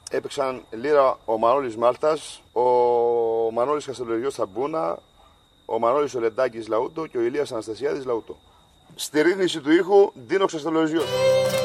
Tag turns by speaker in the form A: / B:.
A: έπαιξαν λίρα ο Μανώλης Μάλτας, ο Μανώλης Καστελοριός Ταμπούνα, ο Μανώλης Ολεντάκης Λαούτο και ο Ηλίας Αναστασιάδης Λαούτο. Στη ρύθμιση του ήχου Ντίνο Καστελοριός.